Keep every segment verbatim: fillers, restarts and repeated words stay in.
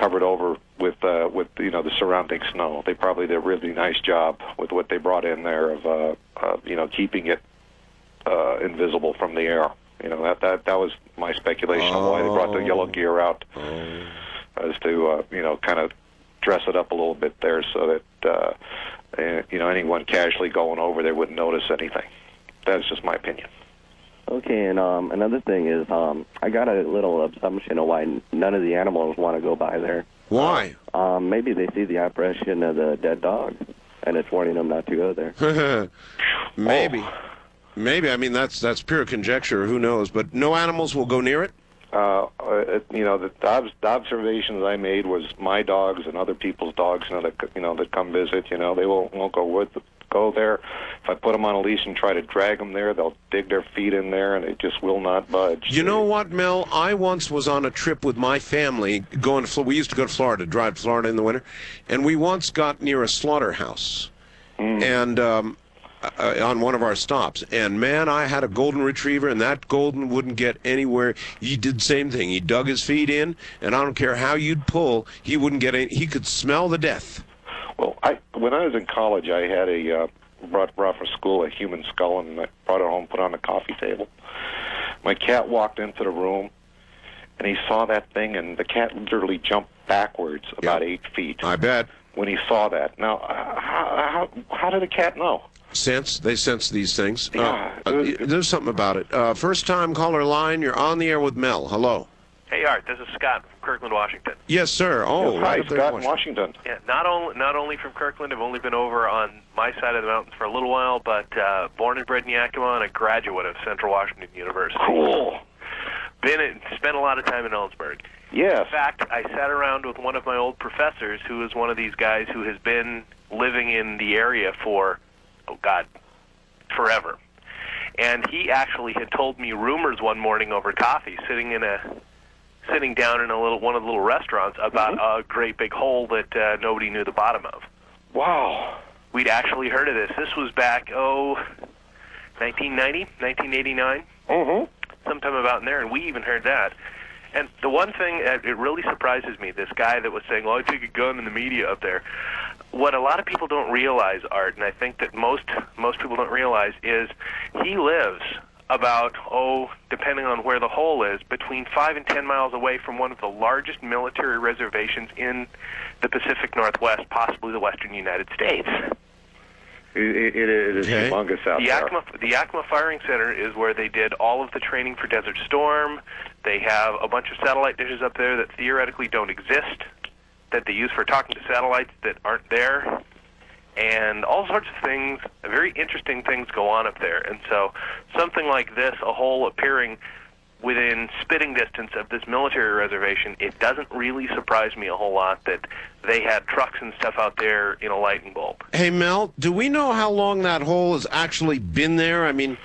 covered over with uh, with you know the surrounding snow. They probably did a really nice job with what they brought in there of uh, uh, you know keeping it uh, invisible from the air. You know that that that was my speculation oh. on why they brought the yellow gear out, oh. as to uh, you know kind of dress it up a little bit there so that uh, uh, you know anyone casually going over there wouldn't notice anything. That's just my opinion. Okay, and um, another thing is um, I got a little assumption of why none of the animals want to go by there. Why? Um, maybe they see the apparition of the dead dog, and it's warning them not to go there. Maybe. Oh. Maybe. I mean, that's that's pure conjecture. Who knows? But no animals will go near it? Uh, it, you know, the, the, the observations I made was my dogs and other people's dogs, you know, that you know that come visit. You know, they won't won't go with go there. If I put them on a leash and try to drag them there, they'll dig their feet in there, and they just will not budge. You know what, Mel? I once was on a trip with my family going to Florida. We used to go to Florida, drive to Florida in the winter, and we once got near a slaughterhouse, mm. and um, uh, on one of our stops. And man, I had a golden retriever, and that golden wouldn't get anywhere. He did the same thing. He dug his feet in, and I don't care how you'd pull, he wouldn't get any. He could smell the death. Well, I when I was in college, I had a uh, brought brought from school a human skull, and I brought it home, put it on the coffee table. My cat walked into the room, and he saw that thing, and the cat literally jumped backwards about Yep. eight feet. I bet. When he saw that. Now, uh, how, how how did the cat know? Sense. They sense these things. Yeah. Uh, uh, there's something about it. Uh, first time caller line. You're on the air with Mel. Hello. Hey, Art, this is Scott from Kirkland, Washington. Yes, sir. Oh, Yes, right hi, up there in Scott in Washington. Yeah, not only not only from Kirkland, I've only been over on my side of the mountains for a little while, but uh, born and bred in Yakima and a graduate of Central Washington University. Cool. Been in, spent a lot of time in Ellensburg. Yes. In fact, I sat around with one of my old professors who is one of these guys who has been living in the area for, oh, God, forever. And he actually had told me rumors one morning over coffee, sitting in a... sitting down in a little one of the little restaurants about mm-hmm. a great big hole that uh, nobody knew the bottom of. Wow. We'd actually heard of this. This was back, oh, nineteen ninety, nineteen eighty-nine, Mm-hmm. sometime about in there, and we even heard that. And the one thing that it really surprises me, this guy that was saying, well, I take a gun in the media up there. What a lot of people don't realize, Art, and I think that most most people don't realize, is he lives about, oh, depending on where the hole is, between five and ten miles away from one of the largest military reservations in the Pacific Northwest, possibly the western United States. It, it, it is Okay. humongous out The there. Yakima, the Yakima Firing Center is where they did all of the training for Desert Storm. They have a bunch of satellite dishes up there that theoretically don't exist, that they use for talking to satellites that aren't there. And all sorts of things, very interesting things go on up there. And so something like this, a hole appearing within spitting distance of this military reservation, it doesn't really surprise me a whole lot that they had trucks and stuff out there in a lightning bolt. Hey, Mel, do we know how long that hole has actually been there? I mean,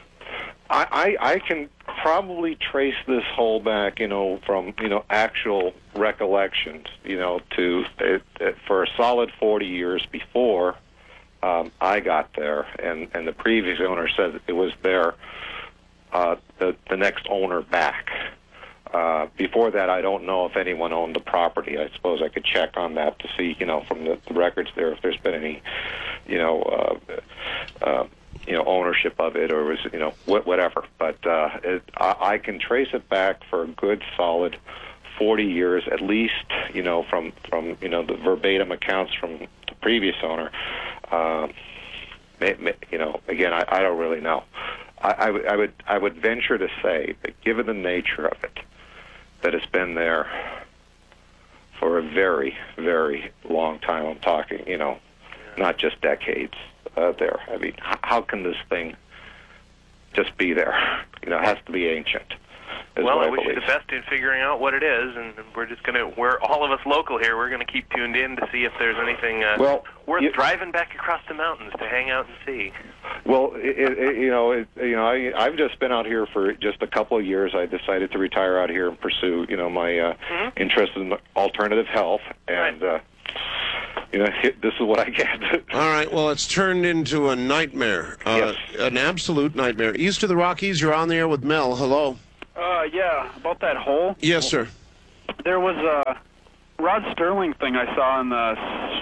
I, I, I can probably trace this hole back, you know, from, you know, actual recollections, you know, to it, it, for a solid forty years before um, I got there, and, and the previous owner said it was there, uh, the, the next owner back. Uh, before that, I don't know if anyone owned the property. I suppose I could check on that to see, you know, from the, the records there, if there's been any, you know, uh, uh, you know, ownership of it, or was, you know, wh- whatever. But uh, it, I, I can trace it back for a good solid forty years, at least, you know, from, from you know, the verbatim accounts from the previous owner. Um, may, may, you know, again, I, I don't really know. I, I, w- I would I would venture to say that given the nature of it, that it's been there for a very, very long time. I'm talking, you know, not just decades uh, there. I mean, h- how can this thing just be there? You know, it has to be ancient. Well, I, I wish you believe. the best in figuring out what it is, and we're just going to, we're all of us local here, we're going to keep tuned in to see if there's anything uh, well, worth you, driving back across the mountains to hang out and see. Well, it, it, you know, it, you know, I, I've just been out here for just a couple of years. I decided to retire out here and pursue, you know, my uh, mm-hmm. interest in alternative health, and right. uh, you know, this is what I get. all right, well, it's turned into a nightmare, uh, yes. an absolute nightmare. East of the Rockies, you're on the air with Mel. Hello. Uh, yeah, about that hole. Yes, sir. There was a Rod Sterling thing I saw on the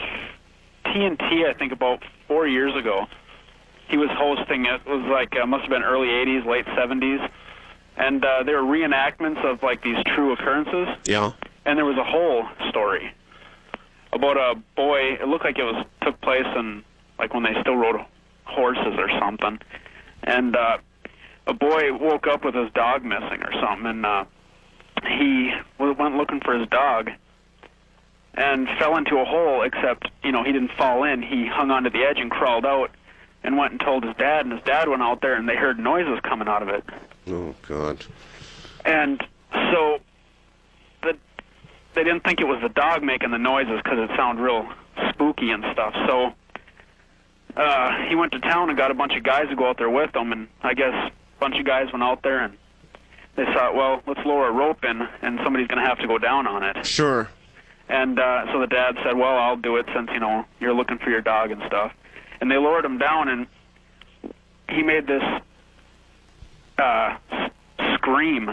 T N T, I think about four years ago. He was hosting it. It was like, uh, must have been early eighties, late seventies. And uh, there were reenactments of like these true occurrences. Yeah. And there was a whole story about a boy. It looked like it was took place in like when they still rode horses or something. And uh, a boy woke up with his dog missing or something, and uh, he went looking for his dog and fell into a hole. Except, you know, he didn't fall in. He hung onto the edge and crawled out and went and told his dad. And his dad went out there, and they heard noises coming out of it. Oh God. And so the they didn't think it was the dog making the noises because it sounded real spooky and stuff. So uh, he went to town and got a bunch of guys to go out there with him, and I guess a bunch of guys went out there and they thought, well, let's lower a rope in, and somebody's going to have to go down on it. Sure. And uh, so the dad said, well, I'll do it since, you know, you're looking for your dog and stuff. And they lowered him down, and he made this uh, scream,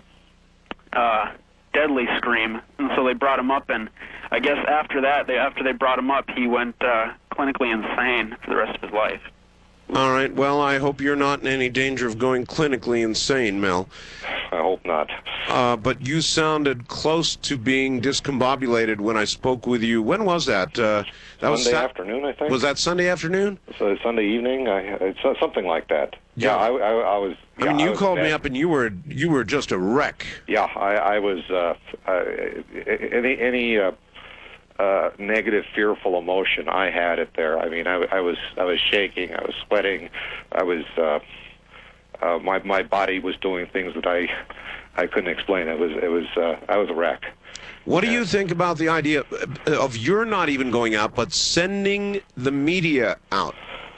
uh, deadly scream. And so they brought him up, and I guess after that, they, after they brought him up, he went uh, clinically insane for the rest of his life. All right. Well, I hope you're not in any danger of going clinically insane, Mel. I hope not. Uh, but you sounded close to being discombobulated when I spoke with you. When was that? Uh, that was Sunday Sa- afternoon, I think. Was that Sunday afternoon? So Sunday evening, I, it's uh, something like that. Yeah. Yeah, I, I, I was. I yeah, mean, you was called me bad. up and you were you were just a wreck. Yeah, I, I was. Uh, uh, any any uh, uh, negative, fearful emotion, I had it there. I mean, I, I was I was shaking. I was sweating. I was. Uh, uh, my my body was doing things that I I couldn't explain. It was it was. Uh, I was a wreck. What do you think about the idea of you're not even going out, but sending the media out?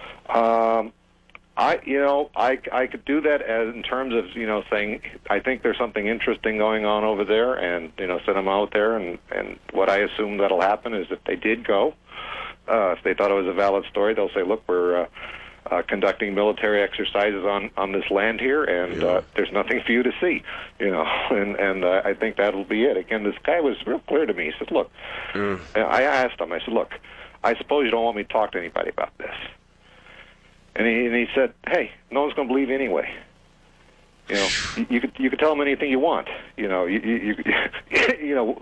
Um, I, you know, I, I could do that as in terms of, you know, saying I think there's something interesting going on over there, and you know, send them out there. And, and what I assume that'll happen is if they did go, uh, if they thought it was a valid story, they'll say, look, we're uh, uh, conducting military exercises on, on this land here, and Yeah. uh, there's nothing for you to see, you know. And and uh, I think that'll be it. Again, this guy was real clear to me. He said, look, Mm. I asked him. I said, look, I suppose you don't want me to talk to anybody about this. And he, and he said, "Hey, no one's going to believe you anyway. You know, you, you could you could tell them anything you want. You know, you you, you, you know,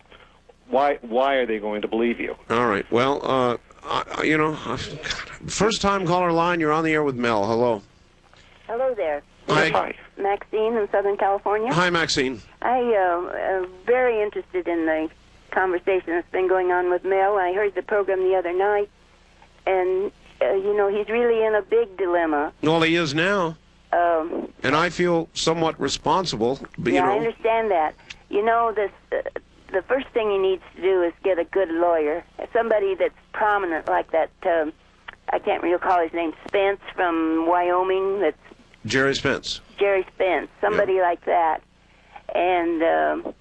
why why are they going to believe you?" All right. Well, uh, I, you know, first time caller line. You're on the air with Mel. Hello. Hello there. Hi. Hi. Maxine in Southern California. Hi, Maxine. I uh, am very interested in the conversation that's been going on with Mel. I heard the program the other night, and, uh, you know, he's really in a big dilemma. Well, he is now, Um, and I feel somewhat responsible. But yeah, you know, I understand that. You know, this, uh, the first thing he needs to do is get a good lawyer, somebody that's prominent like that, um, I can't recall his name, Spence from Wyoming, that's Jerry Spence. Jerry Spence, somebody Yeah. like that. And um,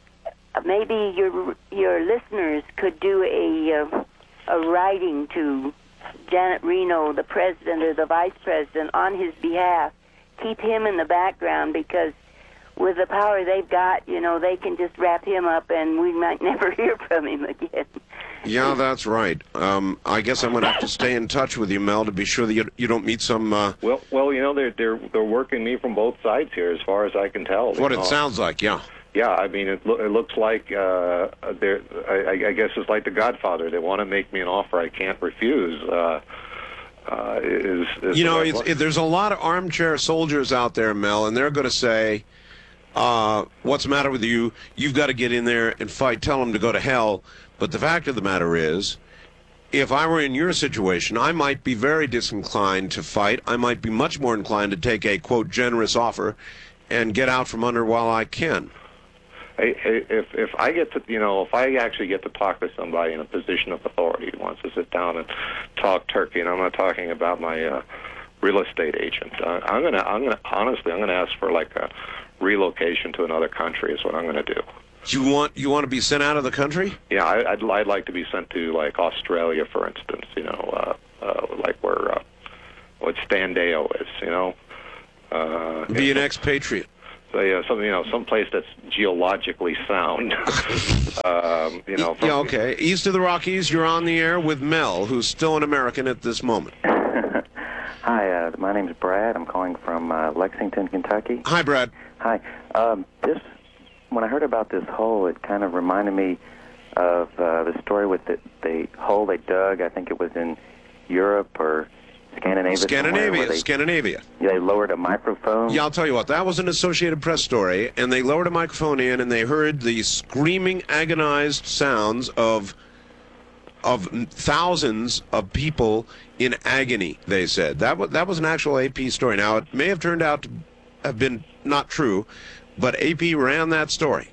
maybe your your listeners could do a uh, a writing to Janet Reno, the president or the vice president, on his behalf. Keep him in the background, because with the power they've got, you know, they can just wrap him up and we might never hear from him again. Yeah, that's right. Um, I guess I'm going to have to stay in touch with you, Mel, to be sure that you, you don't meet some. Uh, Well, well, you know, they're they're they're working me from both sides here, as far as I can tell. what you it know. sounds like. Yeah. Yeah, I mean, it, lo- it looks like uh, they're. I, I guess it's like The Godfather. They want to make me an offer I can't refuse. Uh, uh, is, is You the know, right it's, one. it, there's a lot of armchair soldiers out there, Mel, and they're going to say, uh, "What's the matter with you? You've got to get in there and fight. Tell them to go to hell." But the fact of the matter is, if I were in your situation, I might be very disinclined to fight. I might be much more inclined to take a, quote, generous offer and get out from under while I can. I- I- If if I get to, you know, if I actually get to talk to somebody in a position of authority who wants to sit down and talk turkey, and I'm not talking about my uh, real estate agent, uh, I'm gonna, I'm gonna, honestly, I'm gonna ask for like a relocation to another country is what I'm gonna do. You want you want to be sent out of the country? Yeah, I, I'd, I'd like to be sent to like Australia, for instance. You know, uh, uh, like where uh, what Standeo is. You know, uh, Be an expatriate. say uh, something, you know, someplace that's geologically sound. um, you know. From, yeah. Okay. East of the Rockies, you're on the air with Mel, who's still an American at this moment. Hi, uh, my name's Brad. I'm calling from uh, Lexington, Kentucky. Hi, Brad. Hi. Um, this, when I heard about this hole, it kind of reminded me of uh, the story with the, the hole they dug. I think it was in Europe or Scandinavia. Scandinavia. They, Scandinavia. They lowered a microphone. Yeah, I'll tell you what. That was an Associated Press story, and they lowered a microphone in, and they heard the screaming, agonized sounds of of thousands of people in agony. They said that was that was an actual A P story. Now it may have turned out to have been not true, but A P ran that story.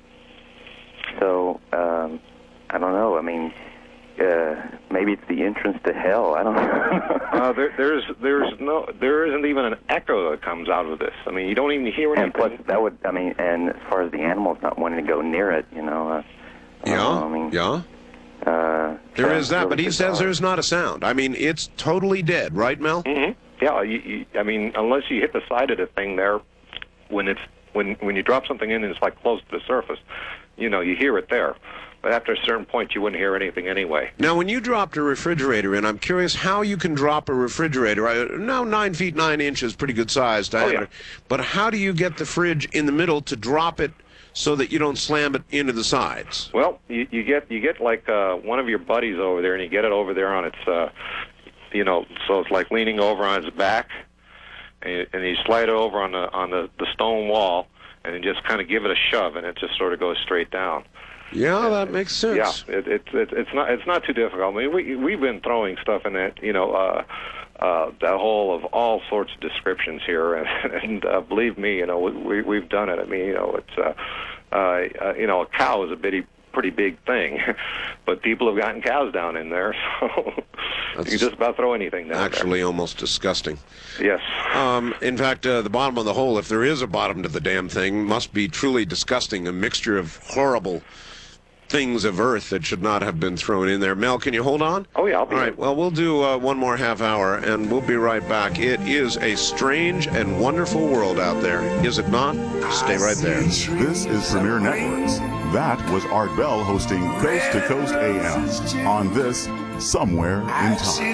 So um, I don't know. I mean. Uh, maybe it's the entrance to hell. I don't know. uh, there, there's, there's no, there isn't even an echo that comes out of this. I mean, you don't even hear anything. And plus, that would, I mean, and as far as the animals not wanting to go near it, you know. Uh, yeah. Uh, I mean, yeah. Uh, there is that, really but he bizarre. says there's not a sound. I mean, it's totally dead, right, Mel? Mm-hmm. Yeah. You, you, I mean, unless you hit the side of the thing there, when it's when when you drop something in and it's like close to the surface, you know, you hear it there. But after a certain point, you wouldn't hear anything anyway. Now, when you dropped a refrigerator in, I'm curious how you can drop a refrigerator. I, now, nine feet nine inches, pretty good size diameter. Oh, yeah. But how do you get the fridge in the middle to drop it so that you don't slam it into the sides? Well, you, you get you get like uh, one of your buddies over there, and you get it over there on its, uh, you know, so it's like leaning over on its back, and you, and you slide it over on the on the, the stone wall, and then just kind of give it a shove, and it just sort of goes straight down. Yeah, that makes sense. Yeah, it, it, it, it's not it's not too difficult. I mean, we we've been throwing stuff in that, you know, uh, uh, that hole of all sorts of descriptions here, and, and uh, believe me, you know, we we've done it. I mean, you know, it's uh, uh, uh, you know, a cow is a bitty, pretty big thing, but people have gotten cows down in there, so you can just about throw anything down Actually, there. almost disgusting. Yes. Um, in fact, uh, the bottom of the hole, if there is a bottom to the damn thing, must be truly disgusting. A mixture of horrible things of earth that should not have been thrown in there. Mel, can you hold on? Oh, yeah, I'll be All right, here. well, we'll do uh, one more half hour, and we'll be right back. It is a strange and wonderful world out there, is it not? Stay right there. This is Premier Networks. That was Art Bell hosting Coast to Coast A M on this Somewhere in Time.